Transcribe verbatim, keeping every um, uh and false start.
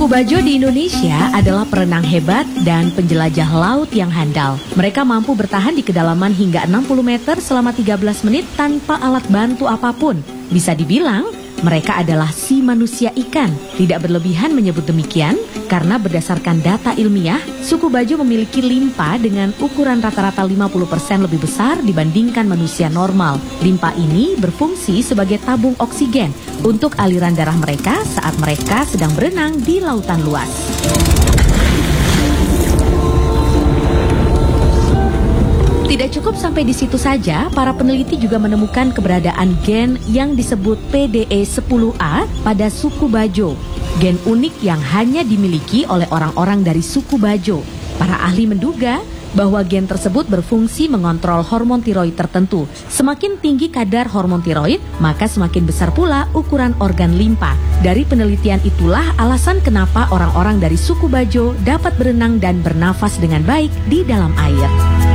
Suku Bajo di Indonesia adalah perenang hebat dan penjelajah laut yang handal. Mereka mampu bertahan di kedalaman hingga enam puluh meter selama tiga belas menit tanpa alat bantu apapun. Bisa dibilang, mereka adalah si manusia ikan. Tidak berlebihan menyebut demikian, karena berdasarkan data ilmiah, suku Bajo memiliki limpa dengan ukuran rata-rata lima puluh persen lebih besar dibandingkan manusia normal. Limpa ini berfungsi sebagai tabung oksigen untuk aliran darah mereka saat mereka sedang berenang di lautan luas. Tidak cukup sampai di situ saja, para peneliti juga menemukan keberadaan gen yang disebut P D E sepuluh A pada suku Bajo. Gen unik yang hanya dimiliki oleh orang-orang dari suku Bajo. Para ahli menduga bahwa gen tersebut berfungsi mengontrol hormon tiroid tertentu. Semakin tinggi kadar hormon tiroid, maka semakin besar pula ukuran organ limpa. Dari penelitian itulah alasan kenapa orang-orang dari suku Bajo dapat berenang dan bernafas dengan baik di dalam air.